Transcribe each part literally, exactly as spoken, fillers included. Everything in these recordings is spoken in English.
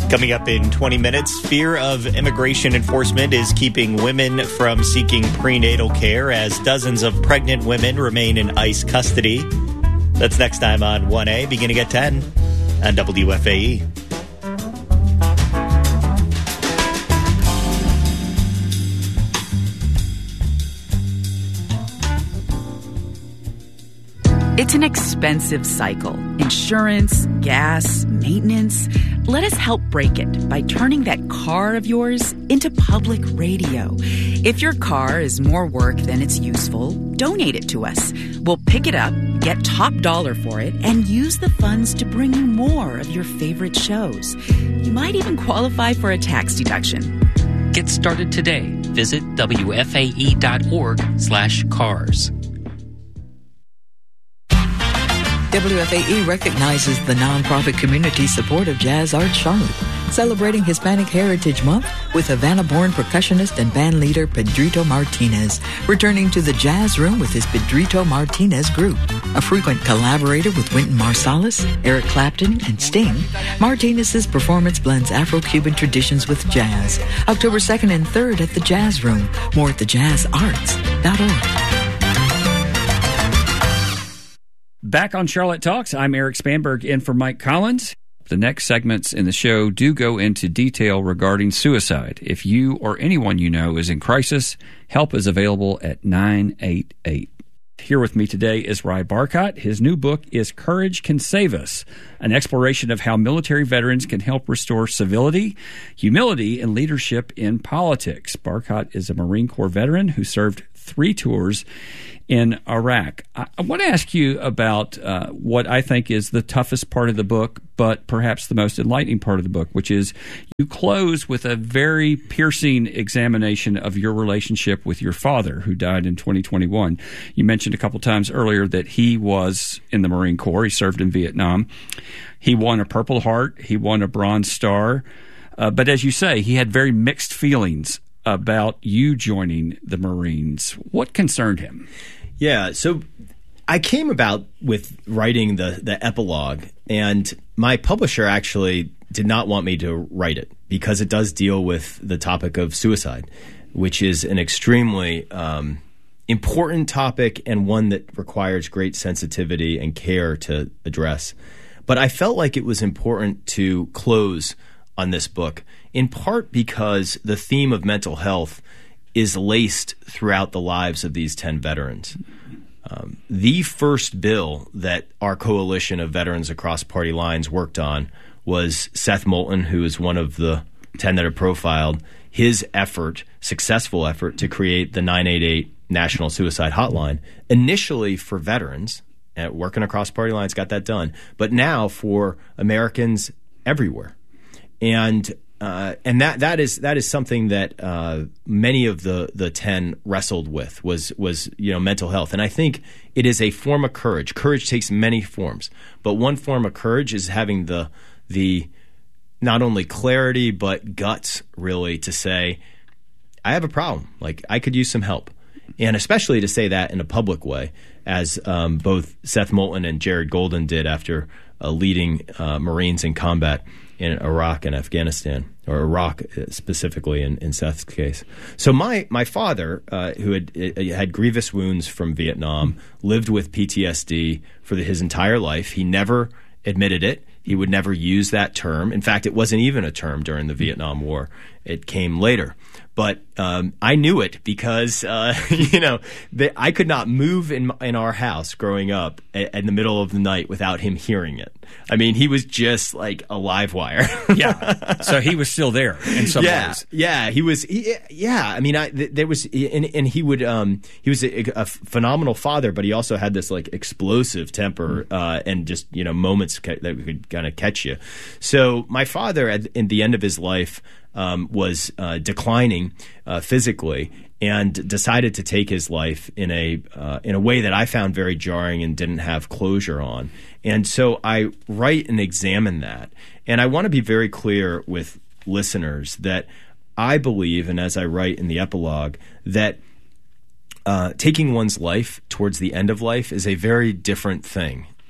Coming up in twenty minutes, fear of immigration enforcement is keeping women from seeking prenatal care as dozens of pregnant women remain in ICE custody. That's next time on one A, beginning at ten on W F A E. It's an expensive cycle. Insurance, gas, maintenance. Let us help break it by turning that car of yours into public radio. If your car is more work than it's useful, donate it to us. We'll pick it up, get top dollar for it, and use the funds to bring you more of your favorite shows. You might even qualify for a tax deduction. Get started today. Visit W F A E dot org slash cars. W F A E recognizes the nonprofit community support of Jazz Art Charlotte, celebrating Hispanic Heritage Month with Havana-born percussionist and band leader Pedrito Martinez, returning to the Jazz Room with his Pedrito Martinez Group. A frequent collaborator with Wynton Marsalis, Eric Clapton, and Sting, Martinez's performance blends Afro-Cuban traditions with jazz. October second and third at the Jazz Room. More at the jazz arts dot org. Back on Charlotte Talks, I'm Eric Spanberg in for Mike Collins. The next segments in the show do go into detail regarding suicide. If you or anyone you know is in crisis, help is available at nine eight eight. Here with me today is Ry Barcott. His new book is Courage Can Save Us, an exploration of how military veterans can help restore civility, humility, and leadership in politics. Barcott is a Marine Corps veteran who served three tours in Iraq. I, I want to ask you about uh, what I think is the toughest part of the book, but perhaps the most enlightening part of the book, which is you close with a very piercing examination of your relationship with your father, who died in twenty twenty-one. You mentioned a couple times earlier that he was in the Marine Corps. He served in Vietnam. He won a Purple Heart. He won a Bronze Star. Uh, but as you say, he had very mixed feelings about you joining the Marines. What concerned him? Yeah, so I came about with writing the, the epilogue, and my publisher actually did not want me to write it because it does deal with the topic of suicide, which is an extremely um, important topic and one that requires great sensitivity and care to address. But I felt like it was important to close on this book, in part because the theme of mental health is laced throughout the lives of these ten veterans. Um, the first bill that our coalition of veterans across party lines worked on was Seth Moulton, who is one of the ten that are profiled, his effort, successful effort, to create the nine eight eight National Suicide Hotline, initially for veterans, uh, working across party lines, got that done, but now for Americans everywhere. And Uh, and that that is that is something that uh, many of the, the ten wrestled with was was you know mental health, and I think it is a form of courage. Courage takes many forms, but one form of courage is having the the not only clarity but guts really to say, I have a problem. Like, I could use some help, and especially to say that in a public way, as um, both Seth Moulton and Jared Golden did after uh, leading uh, Marines in combat in Iraq and Afghanistan, or Iraq specifically in, in Seth's case. So my my father, uh, who had had grievous wounds from Vietnam, lived with P T S D for the, his entire life. He never admitted it. He would never use that term. In fact, it wasn't even a term during the Vietnam War. It came later. But um, I knew it because, uh, you know, the, I could not move in in our house growing up a, in the middle of the night without him hearing it. I mean, he was just like a live wire. Yeah. So he was still there in some yeah, ways. Yeah. He was. He, yeah. I mean, I, th- there was, and, and he would. Um, he was a, a phenomenal father, but he also had this like explosive temper uh, and just you know moments ca- that could kind of catch you. So my father, at in the end of his life, Um, was uh, declining uh, physically, and decided to take his life in a uh, in a way that I found very jarring and didn't have closure on. And so I write and examine that. And I want to be very clear with listeners that I believe, and as I write in the epilogue, that uh, taking one's life towards the end of life is a very different thing.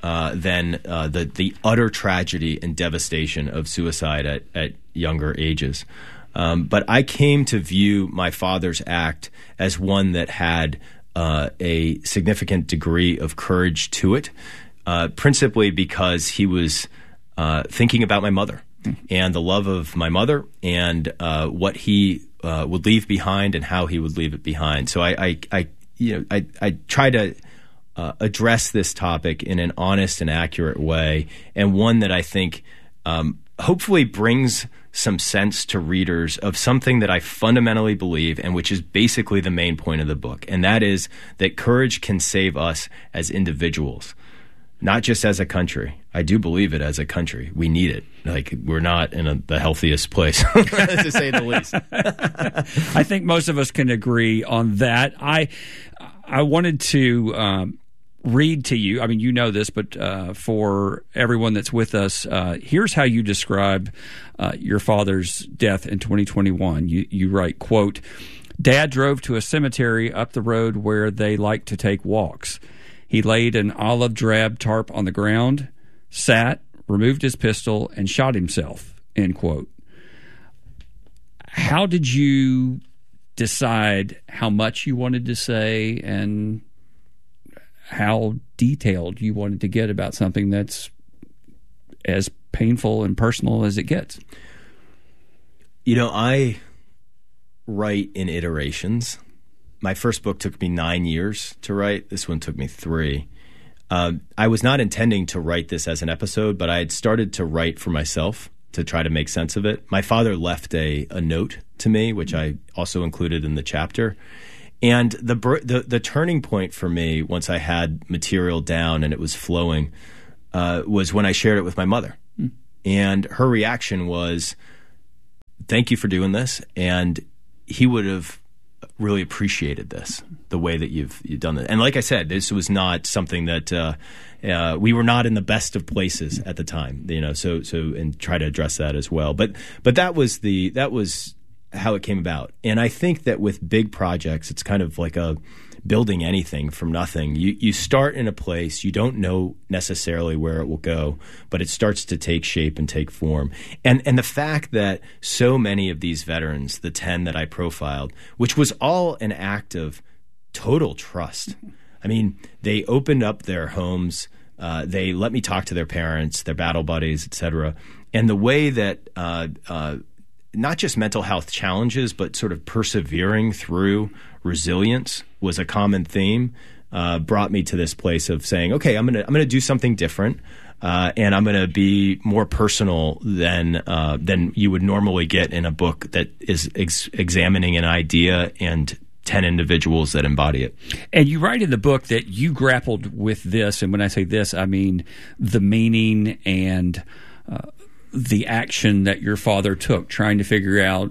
uh, than uh, the the utter tragedy and devastation of suicide at, at younger ages. Um, but I came to view my father's act as one that had uh, a significant degree of courage to it, uh, principally because he was uh, thinking about my mother and the love of my mother and uh, what he uh, would leave behind and how he would leave it behind. So I, I, I you know, I, I try to uh, address this topic in an honest and accurate way, and one that I think um, hopefully brings some sense to readers of something that I fundamentally believe, and which is basically the main point of the book, and that is that courage can save us as individuals, not just as a country. I do believe it as a country. We need it. Like, we're not in a, the healthiest place, to say the least. I think most of us can agree on that. I I wanted to um, read to you. I mean, you know this, but uh, for everyone that's with us, uh, here's how you describe uh, your father's death in twenty twenty-one. You, you write, quote, "Dad drove to a cemetery up the road where they like to take walks. He laid an olive drab tarp on the ground, sat, removed his pistol, and shot himself," end quote. How did you decide how much you wanted to say and how detailed you wanted to get about something that's as painful and personal as it gets? You know, I write in iterations. My first book took me nine years to write. This one took me three. Uh, I was not intending to write this as an episode, but I had started to write for myself to try to make sense of it. My father left a, a note to me, which I also included in the chapter. And the, the the turning point for me, once I had material down and it was flowing, uh, was when I shared it with my mother. Mm. And her reaction was, "Thank you for doing this." And he would have really appreciated this, the way that you've you've done it. And like I said, this was not something that uh, uh, we were not in the best of places at the time, you know. So so and try to address that as well. But but that was the that was how it came about. And I think that with big projects, it's kind of like a building anything from nothing. You you start in a place, you don't know necessarily where it will go, but it starts to take shape and take form. And and the fact that so many of these veterans, the ten that I profiled, which was all an act of total trust. I mean, they opened up their homes, uh, they let me talk to their parents, their battle buddies, et cetera. And the way that uh, uh, not just mental health challenges, but sort of persevering through resilience was a common theme, uh, brought me to this place of saying, okay, I'm gonna I'm gonna do something different, uh, and I'm gonna be more personal than uh, than you would normally get in a book that is ex- examining an idea and ten individuals that embody it. And you write in the book that you grappled with this, and when I say this, I mean the meaning and uh, the action that your father took, trying to figure out,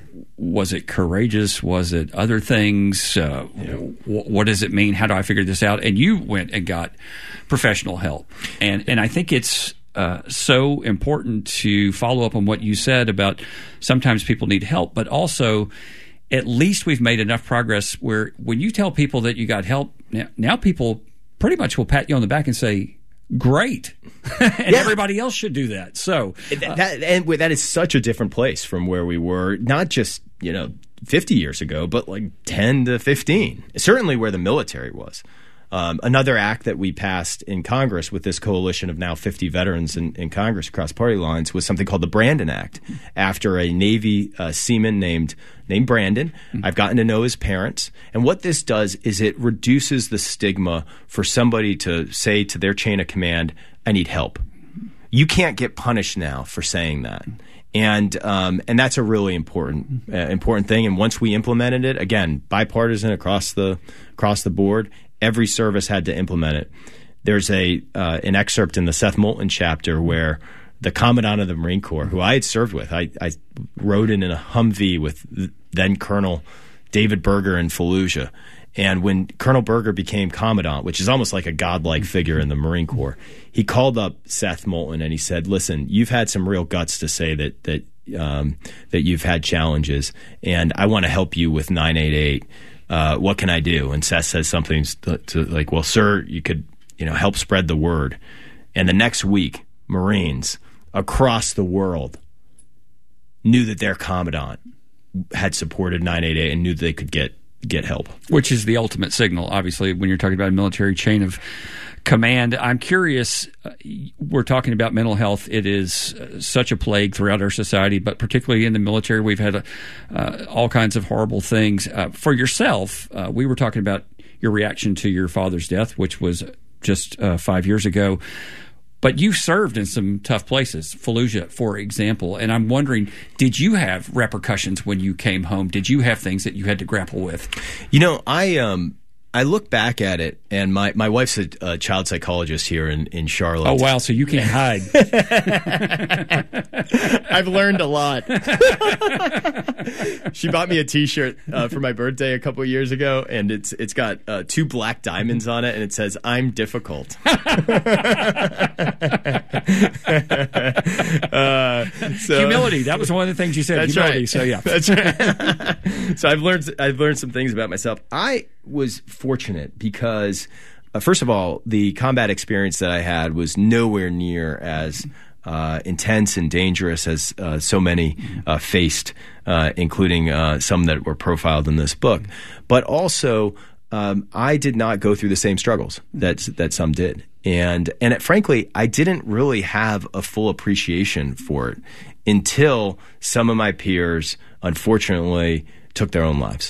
was it courageous? Was it other things? Uh, yeah. w- what does it mean? How do I figure this out? And you went and got professional help. And and I think it's uh, so important to follow up on what you said about sometimes people need help, but also at least we've made enough progress where when you tell people that you got help, now, now people pretty much will pat you on the back and say, great. And yeah. Everybody else should do that. So uh, that and that is such a different place from where we were, not just, you know, fifty years ago, but like ten to fifteen. Certainly where the military was. Um, another act that we passed in Congress with this coalition of now fifty veterans in, in Congress across party lines was something called the Brandon Act, after a Navy uh, seaman named named Brandon. Mm-hmm. I've gotten to know his parents. And what this does is it reduces the stigma for somebody to say to their chain of command, I need help. You can't get punished now for saying that. And um, and that's a really important uh, important thing. And once we implemented it, again, bipartisan across the across the board, every service had to implement it. There's a uh, an excerpt in the Seth Moulton chapter where the Commandant of the Marine Corps, who I had served with, I, I rode in, in a Humvee with then Colonel David Berger in Fallujah. And when Colonel Berger became Commandant, which is almost like a godlike figure in the Marine Corps, he called up Seth Moulton and he said, listen, you've had some real guts to say that that um, that you've had challenges, and I want to help you with nine eight eight. Uh, what can I do? And Seth says something to, to like, well, sir, you could you know, help spread the word. And the next week, Marines across the world knew that their commandant had supported nine eight eight and knew that they could get get help. Which is the ultimate signal, obviously, when you're talking about a military chain of command. I'm curious, uh, we're talking about mental health. It is uh, such a plague throughout our society, but particularly in the military, we've had uh, all kinds of horrible things. Uh, for yourself, uh, we were talking about your reaction to your father's death, which was just uh, five years ago. But you served in some tough places, Fallujah, for example. And I'm wondering, did you have repercussions when you came home? Did you have things that you had to grapple with? You know, I um, I look back at it, and my, my wife's a, a child psychologist here in, in Charlotte. Oh, wow. So you can't hide. I've learned a lot. She bought me a T-shirt uh, for my birthday a couple of years ago, and it's it's got uh, two black diamonds on it, and it says, "I'm difficult." uh, so, humility. That was one of the things you said. That's humility. Right. So yeah, that's right. So I've learned I've learned some things about myself. I was fortunate because, uh, first of all, the combat experience that I had was nowhere near as Uh, intense and dangerous as uh, so many uh, faced, uh, including uh, some that were profiled in this book. But also, um, I did not go through the same struggles that that some did, and and it, frankly, I didn't really have a full appreciation for it until some of my peers, unfortunately, took their own lives.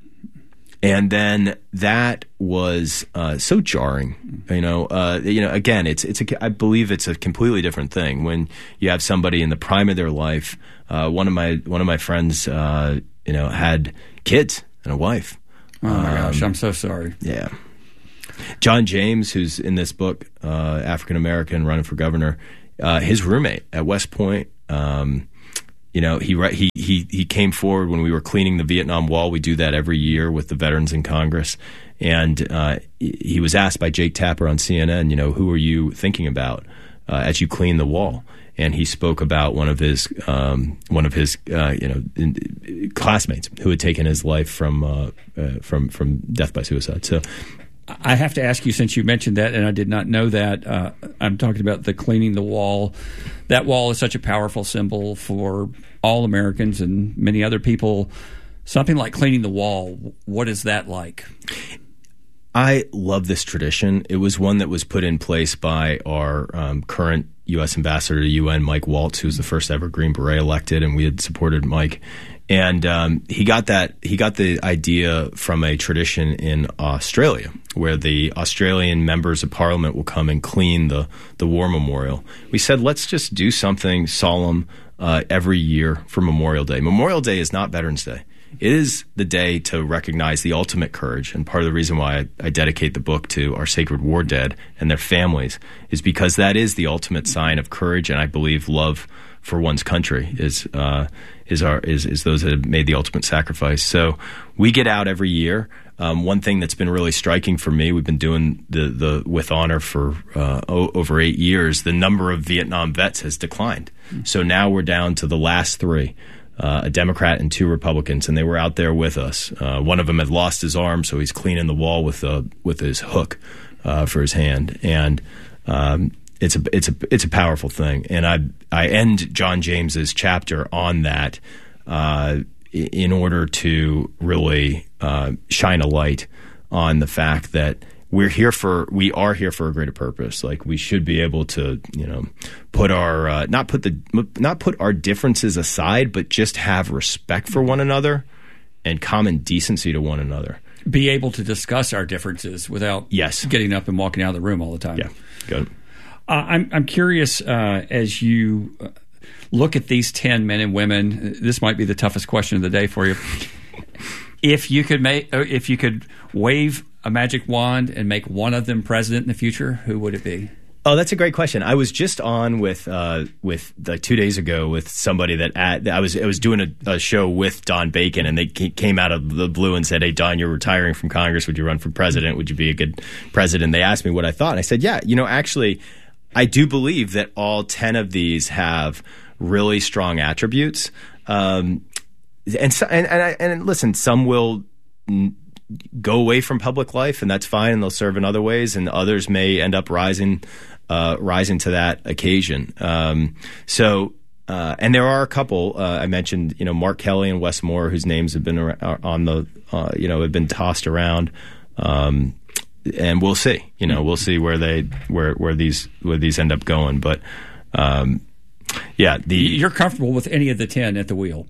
And then that was uh, so jarring, you know. Uh, you know, again, it's it's. A, I believe it's a completely different thing when you have somebody in the prime of their life. Uh, one of my one of my friends, uh, you know, had kids and a wife. Oh my um, gosh, I'm so sorry. Yeah, John James, who's in this book, uh, African American, running for governor, uh, his roommate at West Point. Um, You know, he he he he came forward when we were cleaning the Vietnam Wall. We do that every year with the veterans in Congress, and uh, he was asked by Jake Tapper on C N N, you know, who are you thinking about uh, as you clean the wall? And he spoke about one of his um, one of his uh, you know in, classmates who had taken his life from uh, uh, from from death by suicide. So. I have to ask you, since you mentioned that, and I did not know that, uh, I'm talking about the cleaning the wall. That wall is such a powerful symbol for all Americans and many other people. Something like cleaning the wall, what is that like? I love this tradition. It was one that was put in place by our um, current U S ambassador to U N, Mike Waltz, who was the first ever Green Beret elected, and we had supported Mike. And um, he got that. He got the idea from a tradition in Australia, where the Australian members of Parliament will come and clean the the war memorial. We said, let's just do something solemn uh, every year for Memorial Day. Memorial Day is not Veterans Day. It is the day to recognize the ultimate courage, and part of the reason why I, I dedicate the book to our sacred war dead and their families is because that is the ultimate sign of courage, and I believe love for one's country is uh, is our is, is those that have made the ultimate sacrifice. So we get out every year. Um, one thing that's been really striking for me, we've been doing the the with honor for uh, o- over eight years. The number of Vietnam vets has declined. Mm-hmm. So now we're down to the last three. Uh, a Democrat and two Republicans, and they were out there with us. Uh, one of them had lost his arm, so he's cleaning the wall with a with his hook uh, for his hand, and um, it's a it's a it's a powerful thing. And I I end John James's chapter on that uh, in order to really uh, shine a light on the fact that we're here for we are here for a greater purpose. Like, we should be able to, you know, put our uh, not put the not put our differences aside, but just have respect for one another and common decency to one another. Be able to discuss our differences without yes. getting up and walking out of the room all the time. Yeah, good. Uh, I'm I'm curious uh, as you look at these ten men and women. This might be the toughest question of the day for you. If you could make, if you could wave a magic wand and make one of them president in the future, who would it be? Oh, that's a great question. I was just on with uh, with like two days ago with somebody that at, I was I was doing a, a show with Don Bacon, and they came out of the blue and said, "Hey, Don, you're retiring from Congress. Would you run for president? Would you be a good president?" They asked me what I thought, and I said, "Yeah, you know, actually, I do believe that all ten of these have really strong attributes." Um, and, so, and and I, and listen, some will. go away from public life, and that's fine, and they'll serve in other ways, and others may end up rising uh, rising to that occasion. Um, so, uh, and there are a couple. Uh, I mentioned, you know, Mark Kelly and Wes Moore, whose names have been on the, uh, you know, have been tossed around. Um, and we'll see. You know, we'll see where they where where these where these end up going. But um, yeah, the you're comfortable with any of the ten at the wheel.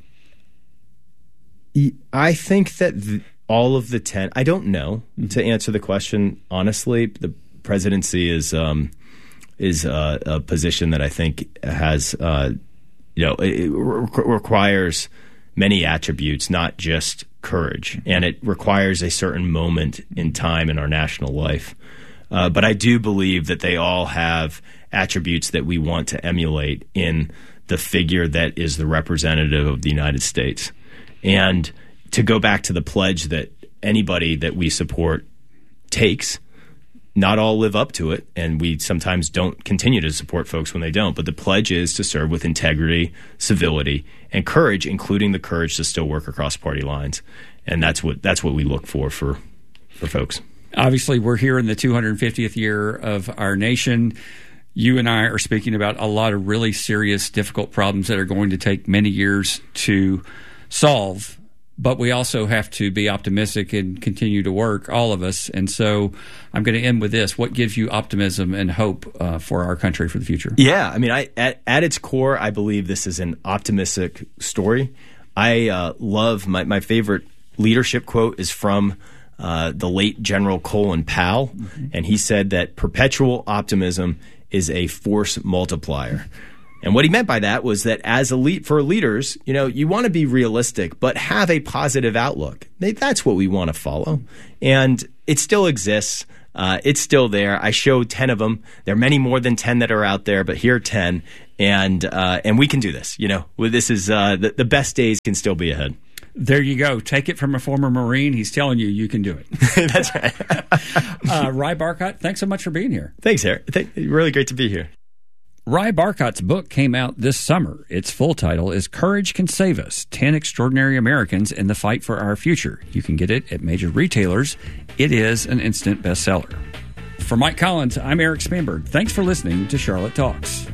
I think that the, all of the ten. I don't know, mm-hmm. to answer the question honestly. The presidency is um, is uh, a position that I think has uh, you know it re- requires many attributes, not just courage, and it requires a certain moment in time in our national life. Uh, but I do believe that they all have attributes that we want to emulate in the figure that is the representative of the United States. And to go back to the pledge that anybody that we support takes, not all live up to it, and we sometimes don't continue to support folks when they don't. But the pledge is to serve with integrity, civility, and courage, including the courage to still work across party lines. And that's what that's what we look for for, for folks. Obviously, we're here in the two hundred fiftieth year of our nation. You and I are speaking about a lot of really serious, difficult problems that are going to take many years to solve. But we also have to be optimistic and continue to work, all of us. And so I'm going to end with this. What gives you optimism and hope uh, for our country for the future? Yeah, I mean, I at, at its core, I believe this is an optimistic story. I uh, love, my, my favorite leadership quote is from uh, the late General Colin Powell. Mm-hmm. And he said that perpetual optimism is a force multiplier. And what he meant by that was that as a lead, for leaders, you know, you want to be realistic, but have a positive outlook. That's what we want to follow. And it still exists. Uh, it's still there. I showed ten of them. There are many more than ten that are out there, but here are ten. And uh, and we can do this. You know, this is uh, the, the best days can still be ahead. There you go. Take it from a former Marine. He's telling you you can do it. That's right. uh, Ry Barkott, thanks so much for being here. Thanks, Eric. Really great to be here. Ry Barkott's book came out this summer. Its full title is Courage Can Save Us, ten Extraordinary Americans in the Fight for Our Future. You can get it at major retailers. It is an instant bestseller. For Mike Collins, I'm Eric Spanberg. Thanks for listening to Charlotte Talks.